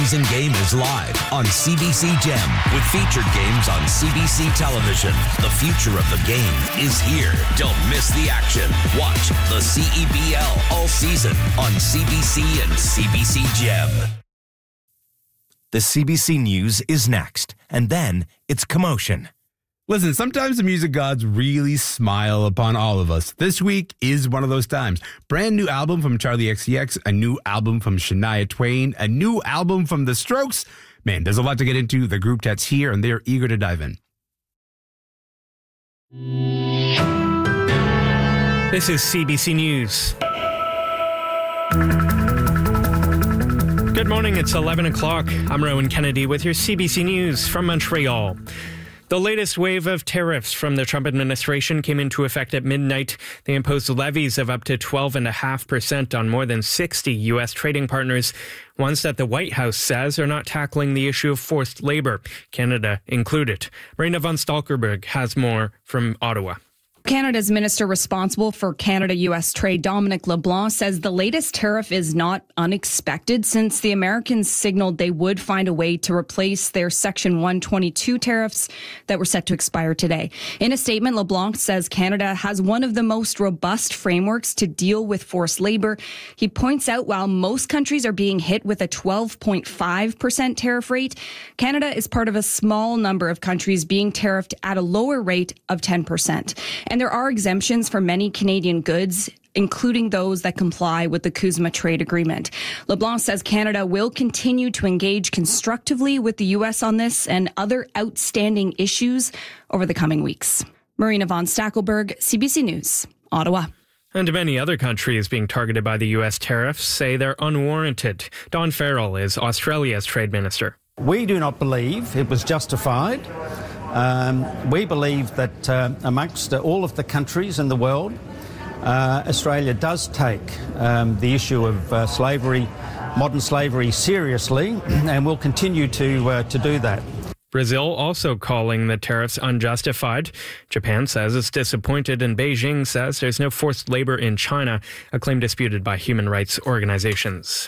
Season game is live on CBC Gem with featured games on CBC television. The future of the game is here. Don't miss the action. Watch the CEBL all season on CBC and CBC Gem. The CBC News is next, and then it's commotion. Listen, sometimes the music gods really smile upon all of us. This week is one of those times. Brand new album from Charlie XCX, a new album from Shania Twain, a new album from The Strokes. Man, there's a lot to get into. The group chat's here, and they're eager to dive in. This is CBC News. Good morning, it's 11 o'clock. I'm Rowan Kennedy with your CBC News from Montreal. The latest wave of tariffs from the Trump administration came into effect at midnight. They imposed levies of up to 12.5% on more than 60 U.S. trading partners, ones that the White House says are not tackling the issue of forced labor, Canada included. Marina von Stalkerberg has more from Ottawa. Canada's minister responsible for Canada-U.S. trade, Dominic LeBlanc, says the latest tariff is not unexpected since the Americans signaled they would find a way to replace their Section 122 tariffs that were set to expire today. In a statement, LeBlanc says Canada has one of the most robust frameworks to deal with forced labor. He points out while most countries are being hit with a 12.5% tariff rate, Canada is part of a small number of countries being tariffed at a lower rate of 10%. And there are exemptions for many Canadian goods, including those that comply with the CUSMA trade agreement. LeBlanc says Canada will continue to engage constructively with the U.S. on this and other outstanding issues over the coming weeks. Marina von Stackelberg, CBC News, Ottawa. And many other countries being targeted by the U.S. tariffs say they're unwarranted. Don Farrell is Australia's trade minister. We do not believe it was justified. We believe that amongst all of the countries in the world, Australia does take the issue of slavery, modern slavery, seriously, and will continue to do that. Brazil also calling the tariffs unjustified. Japan says it's disappointed, and Beijing says there's no forced labor in China, a claim disputed by human rights organizations.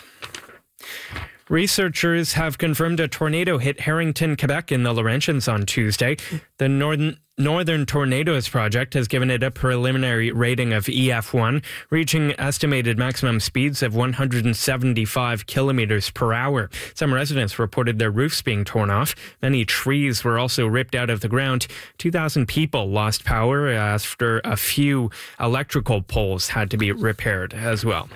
Researchers have confirmed a tornado hit Harrington, Quebec in the Laurentians on Tuesday. The Northern Tornadoes Project has given it a preliminary rating of EF1, reaching estimated maximum speeds of 175 kilometers per hour. Some residents reported their roofs being torn off. Many trees were also ripped out of the ground. 2,000 people lost power after a few electrical poles had to be repaired as well.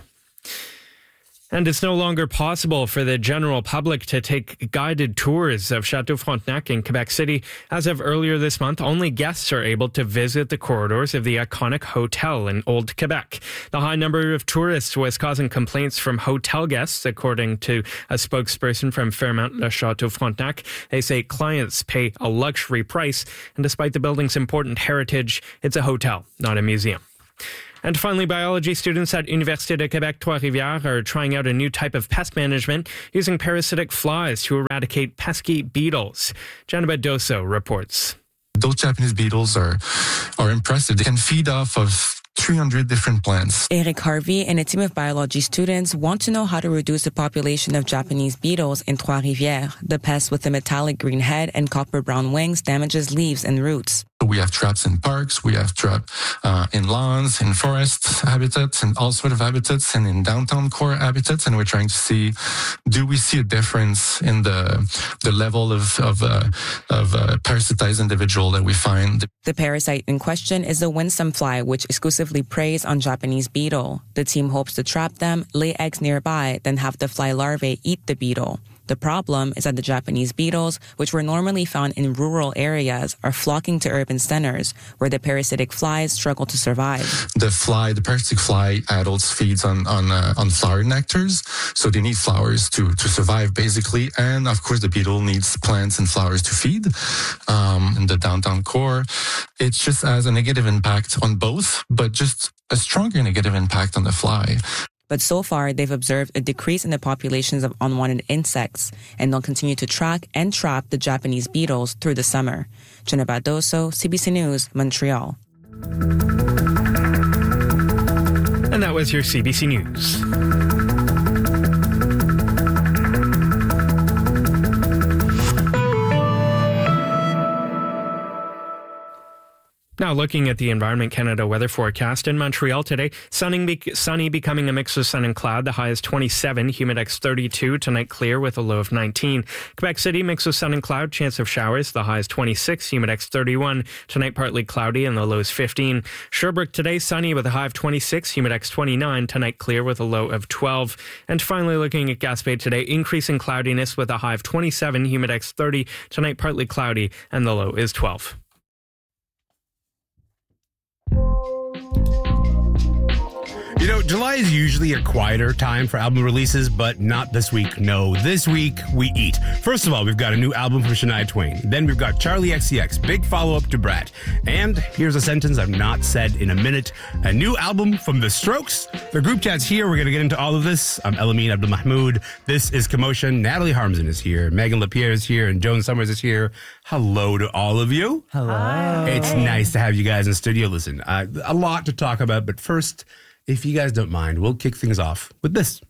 And it's no longer possible for the general public to take guided tours of Chateau Frontenac in Quebec City. As of earlier this month, only guests are able to visit the corridors of the iconic hotel in Old Quebec. The high number of tourists was causing complaints from hotel guests, according to a spokesperson from Fairmont Le Chateau Frontenac. They say clients pay a luxury price, and despite the building's important heritage, it's a hotel, not a museum. And finally, biology students at Université de Québec Trois-Rivières are trying out a new type of pest management using parasitic flies to eradicate pesky beetles. Gianna Dosso reports. Those Japanese beetles are impressive. They can feed off of 300 different plants. Eric Harvey and a team of biology students want to know how to reduce the population of Japanese beetles in Trois-Rivières. The pest with a metallic green head and copper-brown wings damages leaves and roots. We have traps in parks, we have traps in lawns, in forest habitats, and all sorts of habitats, and in downtown core habitats. And we're trying to see, do we see a difference in the level of parasitized individual that we find? The parasite in question is the winsome fly, which exclusively preys on Japanese beetle. The team hopes to trap them, lay eggs nearby, then have the fly larvae eat the beetle. The problem is that the Japanese beetles, which were normally found in rural areas, are flocking to urban centers, where the parasitic flies struggle to survive. The parasitic fly adults feeds on flower nectars, so they need flowers to survive, basically. And of course, the beetle needs plants and flowers to feed. In the downtown core, it just has a negative impact on both, but just a stronger negative impact on the fly. But so far, they've observed a decrease in the populations of unwanted insects, and they'll continue to track and trap the Japanese beetles through the summer. Jenna Badoso, CBC News, Montreal. And that was your CBC News. Now looking at the Environment Canada weather forecast in Montreal today, sunny becoming a mix of sun and cloud. The high is 27, humidex 32. Tonight clear with a low of 19. Quebec City, mix of sun and cloud, chance of showers. The high is 26, humidex 31. Tonight partly cloudy and the low is 15. Sherbrooke today sunny with a high of 26, humidex 29. Tonight clear with a low of 12. And finally looking at Gaspé today, increasing cloudiness with a high of 27, humidex 30. Tonight partly cloudy and the low is 12. You know, July is usually a quieter time for album releases, but not this week. No, this week we eat. First of all, we've got a new album from Shania Twain. Then we've got Charlie XCX, big follow-up to Brat. And here's a sentence I've not said in a minute. A new album from The Strokes. The group chat's here. We're going to get into all of this. I'm Elamine Abdelmahmoud. This is Commotion. Natalie Harmsen is here. Megan LaPierre is here. And Joan Summers is here. Hello to all of you. Hello. It's nice to have you guys in studio. Listen, a lot to talk about, but first, if you guys don't mind, we'll kick things off with this.